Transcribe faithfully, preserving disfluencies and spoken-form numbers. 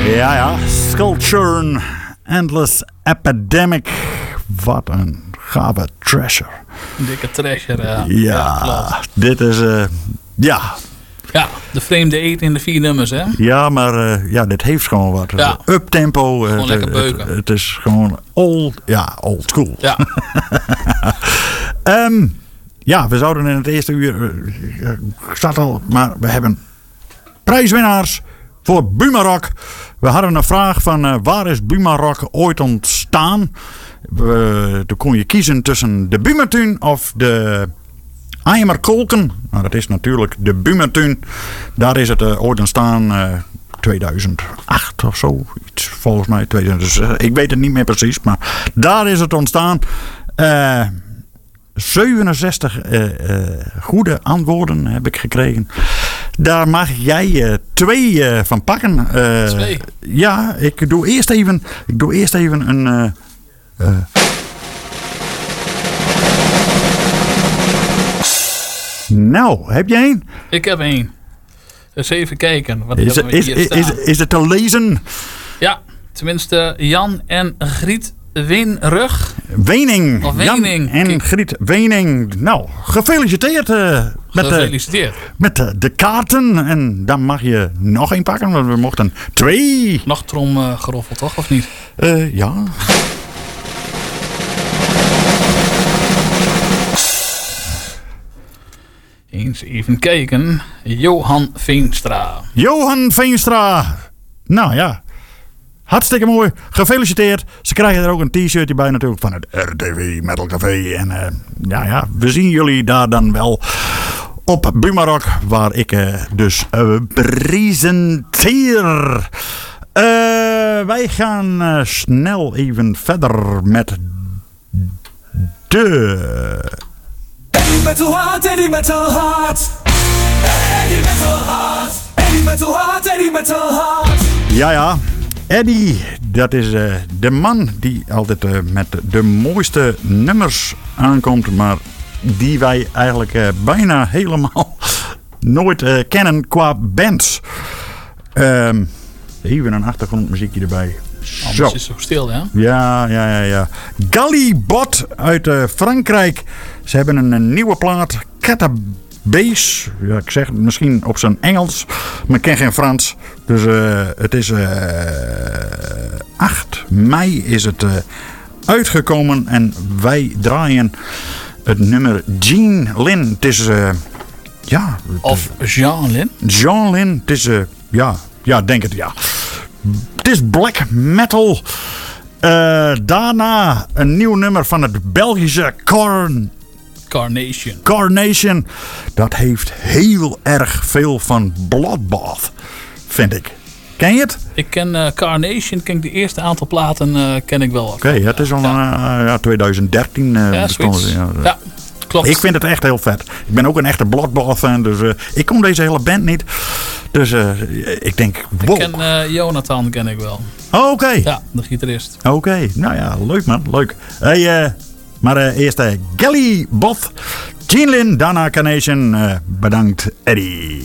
Ja, ja. Skullchurn. Endless Epidemic. Wat een gave trasher. Een dikke trasher, ja. Ja, ja dit is... Uh, ja. Ja, de vreemde eet in de vier nummers, hè? Ja, maar uh, ja, dit heeft gewoon wat. Ja. Uptempo. Gewoon het, lekker beuken. Het, het is gewoon old, ja, old school. Ja. um, ja, we zouden in het eerste uur... Uh, staat al, maar we hebben prijswinnaars voor Buma Rock. We hadden een vraag van uh, waar is Buma Rock ooit ontstaan? Uh, toen kon je kiezen tussen de Buma-tuin of de Eimerkolken. Nou, dat is natuurlijk de Buma-tuin. Daar is het uh, ooit ontstaan uh, tweeduizend acht of zo. Iets, volgens mij. tweeduizend, dus, uh, ik weet het niet meer precies. Maar daar is het ontstaan. Uh, zevenenzestig uh, uh, goede antwoorden heb ik gekregen. Daar mag jij uh, twee uh, van pakken. Uh, twee? Ja, ik doe eerst even, ik doe eerst even een... Uh, uh, nou, heb je één? Ik heb één. Dus even kijken. Wat Is, hebben we is, hier is, staan? is, is het te lezen? Ja, tenminste Jan en Griet Winrug. Wening. Of Wening. Jan en Kijk. Griet Wening. Nou, gefeliciteerd uh, met, uh, Gefeliciteerd. met uh, de kaarten. En dan mag je nog één pakken, want we mochten twee. Nog trom uh, geroffeld, toch? Of niet? Uh, ja. Eens even kijken. Johan Veenstra. Johan Veenstra. Nou ja. Hartstikke mooi. Gefeliciteerd. Ze krijgen er ook een t-shirtje bij natuurlijk van het R T V Metal Café. En uh, ja, ja, we zien jullie daar dan wel op Buma Rock, waar ik uh, dus uh, presenteer. Uh, wij gaan uh, snel even verder met de... Eddie Metal Heart, Eddie Metal Heart. Eddie Metal Heart. Eddie Metal Heart, Eddie Metal Heart. Ja, ja. Eddie, dat is uh, de man die altijd uh, met de mooiste nummers aankomt, maar die wij eigenlijk uh, bijna helemaal nooit uh, kennen qua bands. Um, even een achtergrondmuziekje erbij. Anders Zo. is het zo stil, hè? Ja, ja, ja, ja. Gallibot uit uh, Frankrijk. Ze hebben een, een nieuwe plaat. Catabase. Ja, ik zeg het misschien op zijn Engels. Maar ik ken geen Frans. Dus uh, het is uh, acht mei is het uh, uitgekomen. En wij draaien het nummer Jean Lin. Het is... Uh, ja. Het Of Jean Lin. Jean Lin. Het is... Uh, ja, ja, denk het, ja. Het is black metal. Uh, daarna een nieuw nummer van het Belgische Korn. Carnation. Carnation. Dat heeft heel erg veel van Bloodbath, vind ik. Ken je het? Ik ken uh, Carnation, ken ik de eerste aantal platen uh, ken ik wel. Oké, Oké, okay, het is al ja. Uh, ja, twintig dertien. Uh, ja, bestond, ja, ja, klopt. Ik vind het echt heel vet. Ik ben ook een echte Bloodbath fan, dus uh, ik kom deze hele band niet. Dus uh, ik denk, wow. Ik ken uh, Jonathan, ken ik wel. Oké. Okay. Ja, de gitarist. Oké, okay. Nou ja, leuk man, leuk. Hey, uh, maar uh, eerst uh, Gallibot, Jean Lin, daarna Carnation. Uh, bedankt Eddie.